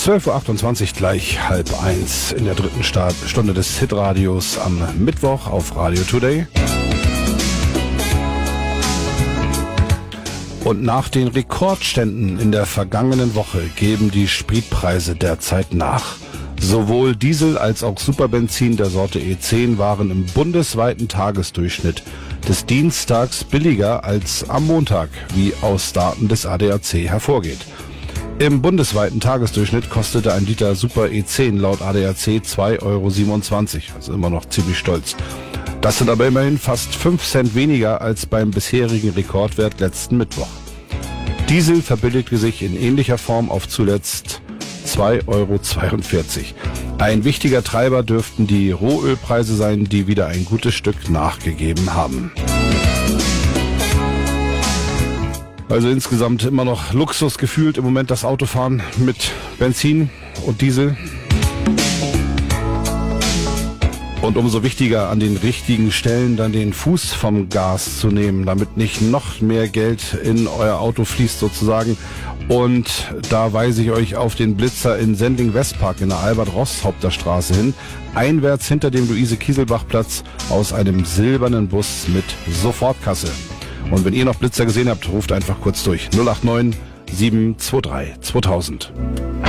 12.28 Uhr, gleich 12:30 in der dritten Stunde des Hitradios am Mittwoch auf Radio Today. Und nach den Rekordständen in der vergangenen Woche geben die Spritpreise derzeit nach. Sowohl Diesel als auch Superbenzin der Sorte E10 waren im bundesweiten Tagesdurchschnitt des Dienstags billiger als am Montag, wie aus Daten des ADAC hervorgeht. Im bundesweiten Tagesdurchschnitt kostete ein Liter Super E10 laut ADAC 2,27 €, also immer noch ziemlich stolz. Das sind aber immerhin fast 5 Cent weniger als beim bisherigen Rekordwert letzten Mittwoch. Diesel verbilligte sich in ähnlicher Form auf zuletzt 2,42 €. Ein wichtiger Treiber dürften die Rohölpreise sein, die wieder ein gutes Stück nachgegeben haben. Also insgesamt immer noch Luxus gefühlt im Moment das Autofahren mit Benzin und Diesel. Und umso wichtiger, an den richtigen Stellen dann den Fuß vom Gas zu nehmen, damit nicht noch mehr Geld in euer Auto fließt sozusagen. Und da weise ich euch auf den Blitzer in Sendling-Westpark in der Albert-Roßhaupter-Straße hin, einwärts hinter dem Luise-Kieselbach-Platz aus einem silbernen Bus mit Sofortkasse. Und wenn ihr noch Blitzer gesehen habt, ruft einfach kurz durch. 089 723 2000.